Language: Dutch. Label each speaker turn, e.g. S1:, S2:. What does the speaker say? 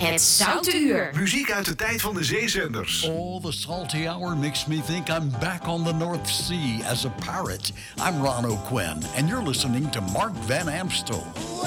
S1: Het Zoute Uur.
S2: Muziek uit de tijd van de zeezenders.
S3: Oh, the salty hour makes me think I'm back on the North Sea as a pirate. I'm Ron O'Quinn, and you're listening to Mark Van Amstel.